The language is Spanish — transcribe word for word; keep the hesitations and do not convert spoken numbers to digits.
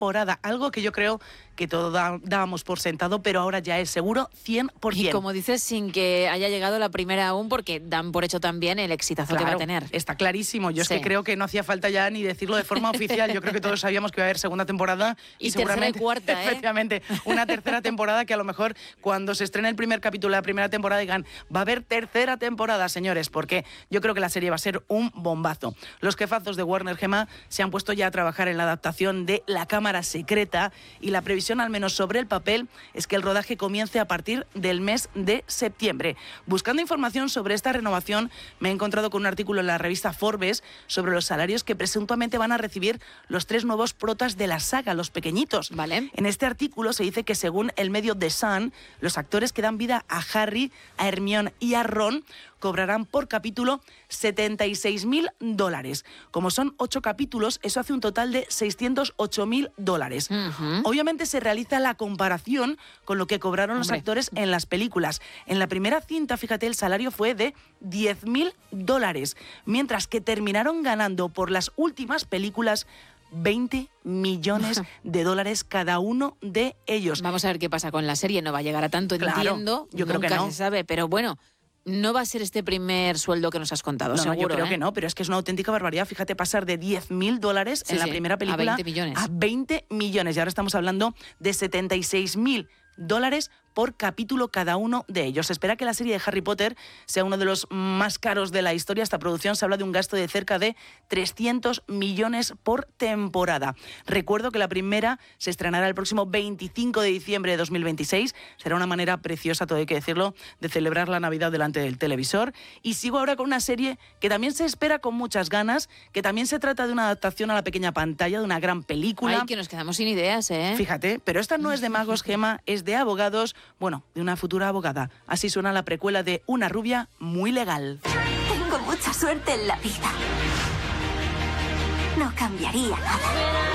temporada, algo que yo creo que todos dá, dábamos por sentado, pero ahora ya es seguro cien por ciento. Y como dices, sin que haya llegado la primera aún, porque dan por hecho también el exitazo claro, que va a tener. Está clarísimo. Yo sí. es que creo que no hacía falta ya ni decirlo de forma oficial. Yo creo que todos sabíamos que iba a haber segunda temporada. Y, y seguramente, tercera y cuarta, ¿eh? Efectivamente, una tercera temporada que a lo mejor cuando se estrene el primer capítulo de la primera temporada digan, va a haber tercera temporada, señores, porque yo creo que la serie va a ser un bombazo. Los jefazos de Warner, Gemma, se han puesto ya a trabajar en la adaptación de La Cámara Secreta y la previsión, al menos sobre el papel, es que el rodaje comience a partir del mes de septiembre. Buscando información sobre esta renovación, me he encontrado con un artículo en la revista Forbes sobre los salarios que presuntamente van a recibir los tres nuevos protas de la saga, los pequeñitos. Vale. En este artículo se dice que según el medio The Sun, los actores que dan vida a Harry, a Hermione y a Ron cobrarán por capítulo setenta y seis mil dólares. Como son ocho capítulos, eso hace un total de seiscientos ocho mil dólares. Uh-huh. Obviamente se realiza la comparación con lo que cobraron Hombre. los actores en las películas. En la primera cinta, fíjate, el salario fue de diez mil dólares, mientras que terminaron ganando por las últimas películas veinte millones de dólares cada uno de ellos. Vamos a ver qué pasa con la serie. No va a llegar a tanto, claro, entiendo. Yo creo Nunca que no. se sabe, pero bueno, no va a ser este primer sueldo que nos has contado, no, seguro. No, yo creo ¿eh? que no, pero es que es una auténtica barbaridad. Fíjate, pasar de diez mil dólares sí, en la sí, primera película a veinte millones. A veinte millones. Y ahora estamos hablando de setenta y seis mil dólares por capítulo cada uno de ellos. Se espera que la serie de Harry Potter sea uno de los más caros de la historia. Esta producción se habla de un gasto de cerca de trescientos millones por temporada. Recuerdo que la primera se estrenará el próximo veinticinco de diciembre de dos mil veintiséis. Será una manera preciosa, todo hay que decirlo, de celebrar la Navidad delante del televisor. Y sigo ahora con una serie que también se espera con muchas ganas, que también se trata de una adaptación a la pequeña pantalla, de una gran película. Ay, que nos quedamos sin ideas, ¿eh? Fíjate, pero esta no es de magos, Gemma, es de abogados, bueno, de una futura abogada. Así suena la precuela de Una rubia muy legal. Tengo mucha suerte en la vida. No cambiaría nada.